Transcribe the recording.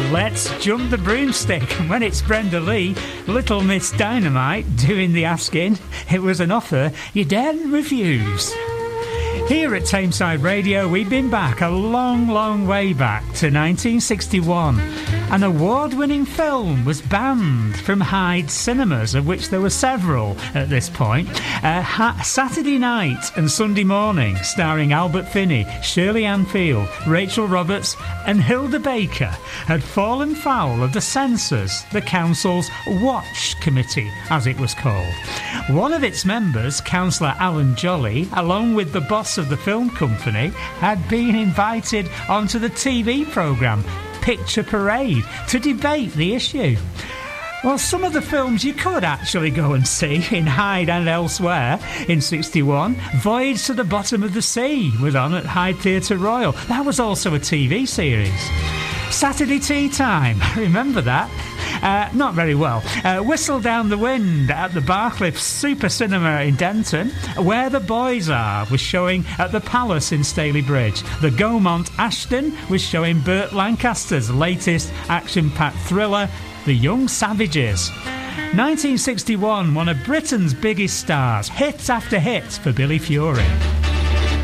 Let's Jump the Broomstick. And when it's Brenda Lee, Little Miss Dynamite, doing the asking, it was an offer you daren't refuse. Here at Tameside Radio, we've been back a long, long way back to 1961. An award-winning film was banned from Hyde cinemas, of which there were several at this point. Saturday Night and Sunday Morning, starring Albert Finney, Shirley Ann Field, Rachel Roberts and Hilda Baker, had fallen foul of the censors, the council's Watch Committee, as it was called. One of its members, Councillor Alan Jolly, along with the boss of the film company, had been invited onto the TV programme Picture Parade to debate the issue. Well, some of the films you could actually go and see in Hyde and elsewhere in 61. Voyage to the Bottom of the Sea was on at Hyde Theatre Royal. That was also a TV series. Saturday Tea Time, remember that? Not very well. Whistle Down the Wind at the Barcliffe Super Cinema in Denton. Where the Boys Are was showing at the Palace in Staley Bridge. The Gaumont Ashton was showing Burt Lancaster's latest action-packed thriller, The Young Savages. 1961, one of Britain's biggest stars. Hit after hit for Billy Fury.